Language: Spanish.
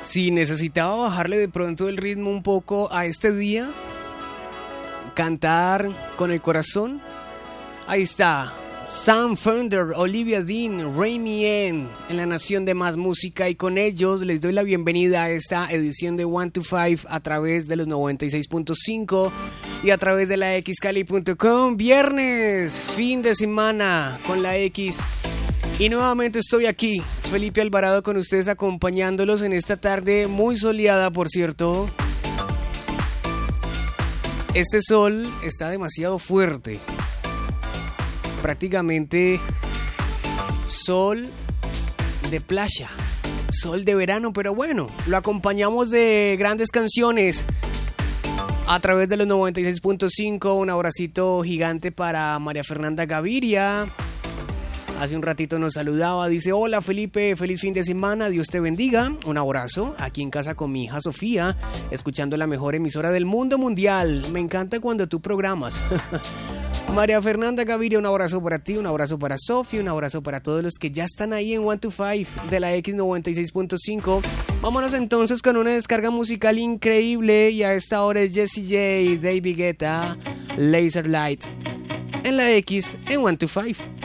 Si necesitaba bajarle de pronto el ritmo un poco a este día, cantar con el corazón, ahí está. Sam Fender, Olivia Dean, Rainy en la Nación de Más Música, y con ellos les doy la bienvenida a esta edición de 1 to 5 a través de los 96.5 y a través de la xcali.com. Viernes, fin de semana con la X, y nuevamente estoy aquí, Felipe Alvarado, con ustedes, acompañándolos en esta tarde muy soleada, por cierto. Este sol está demasiado fuerte. Prácticamente sol de playa, sol de verano, pero bueno, lo acompañamos de grandes canciones a través de los 96.5. Un abracito gigante para María Fernanda Gaviria. Hace un ratito nos saludaba, dice: hola Felipe, feliz fin de semana, Dios te bendiga. Un abrazo, aquí en casa con mi hija Sofía, escuchando la mejor emisora del mundo mundial. Me encanta cuando tú programas. María Fernanda Gaviria, un abrazo para ti, un abrazo para Sofía, un abrazo para todos los que ya están ahí en 1 to 5 de la X96.5. Vámonos entonces con una descarga musical increíble, y a esta hora es Jessie J, David Guetta, Laser Light, en la X, en 1 to 5.